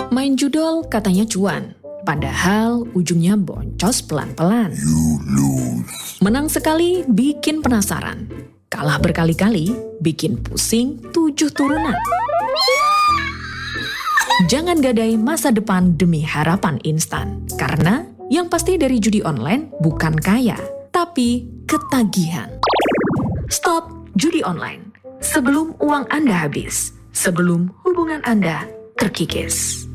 Main judol katanya cuan, padahal ujungnya boncos pelan-pelan. Menang sekali bikin penasaran, kalah berkali-kali bikin pusing 7 turunan. Jangan gadai masa depan demi harapan instan, karena yang pasti dari judi online bukan kaya, tapi ketagihan. Stop judi online sebelum uang Anda habis, sebelum hubungan Anda terkikis.